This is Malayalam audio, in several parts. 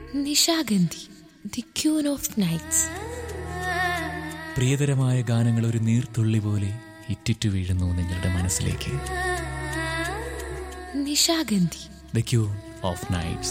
Nishagandhi, the queen of nights. പ്രിയതരമായ ഗാനങ്ങൾ ഒരു നീർത്തുള്ളി പോലെ ഇറ്റിറ്റു വീഴുന്നു നിങ്ങളുടെ മനസ്സിലേക്ക്. Nishagandhi, the queen of nights.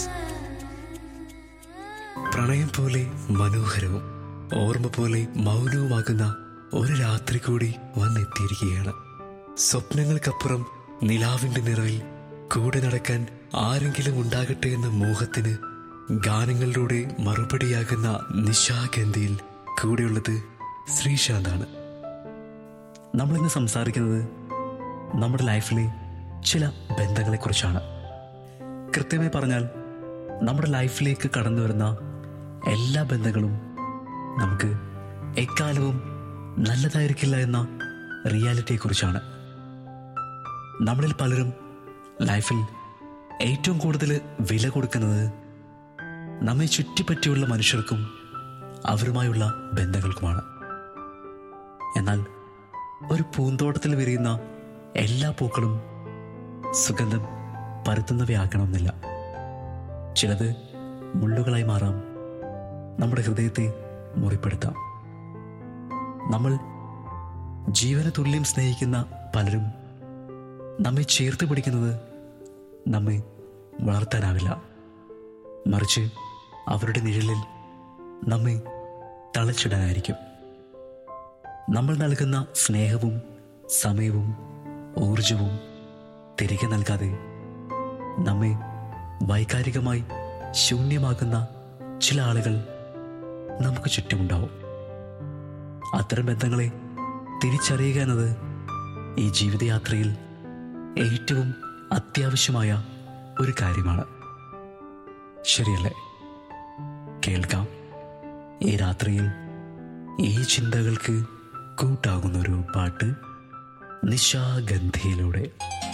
പ്രണയം പോലെ മനോഹരവും ഓർമ്മ പോലെ മൗനവുമാകുന്ന ഒരു രാത്രി കൂടി വന്നെത്തിയിരിക്കുകയാണ്. സ്വപ്നങ്ങൾക്കപ്പുറം നിലാവിന്റെ നിറവിൽ കൂടെ നടക്കാൻ ആരെങ്കിലും ഉണ്ടാകട്ടെ എന്ന മോഹത്തിന് ഗാനങ്ങളിലൂടെ മറുപടിയാകുന്ന നിശാഗന്ധിയിൽ കൂടെയുള്ളത് ശ്രീശാന്താണ്. നമ്മളിന്ന് സംസാരിക്കുന്നത് നമ്മുടെ ലൈഫിലെ ചില ബന്ധങ്ങളെക്കുറിച്ചാണ്. കൃത്യമായി പറഞ്ഞാൽ നമ്മുടെ ലൈഫിലേക്ക് കടന്നു വരുന്ന എല്ലാ ബന്ധങ്ങളും നമുക്ക് എക്കാലവും നല്ലതായിരിക്കില്ല എന്ന റിയാലിറ്റിയെക്കുറിച്ചാണ്. നമ്മളിൽ പലരും ലൈഫിൽ ഏറ്റവും കൂടുതൽ വില കൊടുക്കുന്നത് നമ്മെ ചുറ്റിപ്പറ്റിയുള്ള മനുഷ്യർക്കും അവരുമായുള്ള ബന്ധങ്ങൾക്കുമാണ്. എന്നാൽ ഒരു പൂന്തോട്ടത്തിൽ വിരിയുന്ന എല്ലാ പൂക്കളും സുഗന്ധം പരത്തുന്നവയാക്കണമെന്നില്ല. ചിലത് മുള്ളുകളായി മാറാം, നമ്മുടെ ഹൃദയത്തെ മുറിപ്പെടുത്താം. നമ്മൾ ജീവന തുല്യം സ്നേഹിക്കുന്ന പലരും നമ്മെ ചേർത്ത് പിടിക്കുന്നത് നമ്മെ വളർത്താനാവില്ല, മറിച്ച് അവരുടെ നിഴലിൽ നമ്മെ തളച്ചിടാനായിരിക്കും. നമ്മൾ നൽകുന്ന സ്നേഹവും സമയവും ഊർജവും തിരികെ നൽകാതെ നമ്മെ വൈകാരികമായി ശൂന്യമാക്കുന്ന ചില ആളുകൾ നമുക്ക് ചുറ്റുമുണ്ടാവും. അത്തരം ബന്ധങ്ങളെ തിരിച്ചറിയുക എന്നത് ഈ ജീവിതയാത്രയിൽ ഏറ്റവും അത്യാവശ്യമായ ഒരു കാര്യമാണ്. ശരിയല്ലേ? കേൾക്കാം ഈ രാത്രിയിൽ ഈ ചിന്തകൾക്ക് കൂട്ടാകുന്നൊരു പാട്ട് നിശാഗന്ധിയിലൂടെ.